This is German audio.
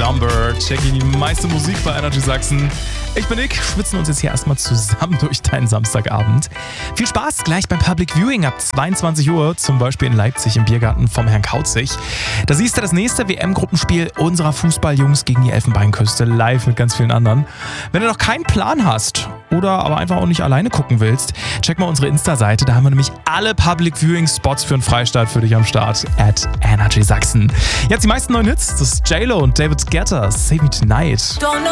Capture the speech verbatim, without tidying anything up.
Number. Checking die meiste Musik bei Energy Sachsen. Ich bin Nick, schwitzen uns jetzt hier erstmal zusammen durch deinen Samstagabend. Viel Spaß gleich beim Public Viewing ab zweiundzwanzig Uhr, zum Beispiel in Leipzig im Biergarten vom Herrn Kauzig. Da siehst du das nächste W M-Gruppenspiel unserer Fußballjungs gegen die Elfenbeinküste live mit ganz vielen anderen. Wenn du noch keinen Plan hast oder aber einfach auch nicht alleine gucken willst, check mal unsere Insta-Seite, da haben wir nämlich alle Public Viewing-Spots für einen Freistaat für dich am Start. At Energy Sachsen. Jetzt die meisten neuen Hits, das ist J-Lo und David Guetta, Save Me Tonight.